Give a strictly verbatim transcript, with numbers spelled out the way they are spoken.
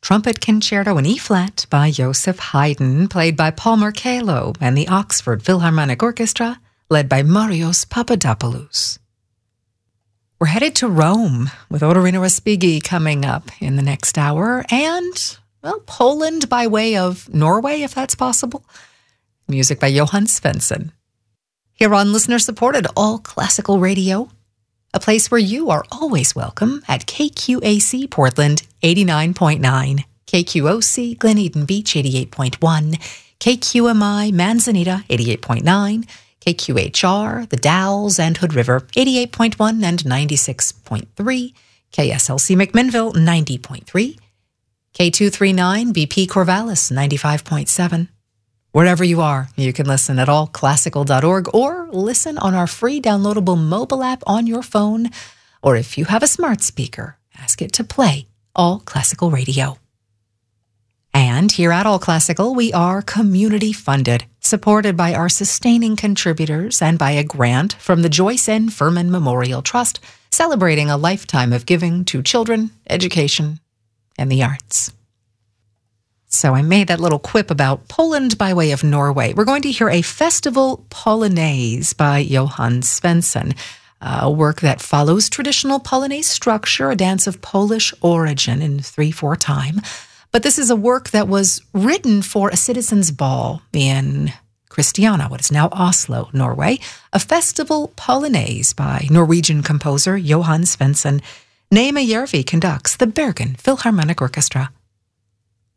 Trumpet Concerto in E-flat by Joseph Haydn, played by Paul Markello and the Oxford Philharmonic Orchestra, led by Marios Papadopoulos. We're headed to Rome with Otorino Respighi coming up in the next hour, and, well, Poland by way of Norway, if that's possible. Music by Johan Svensson. Here on listener-supported All Classical Radio, a place where you are always welcome at K Q A C Portland eighty-nine point nine, K Q O C Glen Eden Beach eighty-eight point one, K Q M I Manzanita eighty-eight point nine, K Q H R, The Dalles and Hood River eighty-eight point one and ninety-six point three, K S L C McMinnville ninety point three, K two thirty-nine B P Corvallis ninety-five point seven. Wherever you are, you can listen at all classical dot org or listen on our free downloadable mobile app on your phone, or if you have a smart speaker, ask it to play All Classical Radio. And here at All Classical, we are community funded, supported by our sustaining contributors and by a grant from the Joyce N. Furman Memorial Trust, celebrating a lifetime of giving to children, education, and the arts. So I made that little quip about Poland by way of Norway. We're going to hear a festival polonaise by Johan Svensson, a work that follows traditional polonaise structure, a dance of Polish origin in three four time. But this is a work that was written for a citizens' ball in Christiania, what is now Oslo, Norway, a festival polonaise by Norwegian composer Johan Svensson. Naima Järvi conducts the Bergen Philharmonic Orchestra.